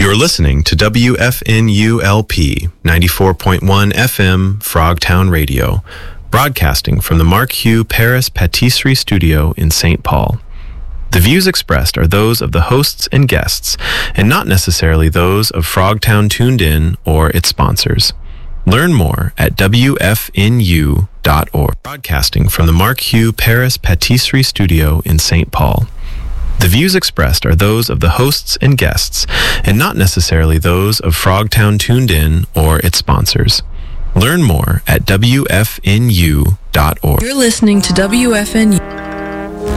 You're listening to WFNULP 94.1 FM Frogtown Radio, broadcasting from the Mark Hugh Paris Patisserie Studio in St. Paul. The views expressed are those of the hosts and guests, and not necessarily those of Frogtown Tuned In or its sponsors. Learn more at WFNU.org. Broadcasting from the Mark Hugh Paris Patisserie Studio in St. Paul. The views expressed are those of the hosts and guests, and not necessarily those of Frogtown Tuned In or its sponsors. Learn more at WFNU.org. You're listening to WFNU.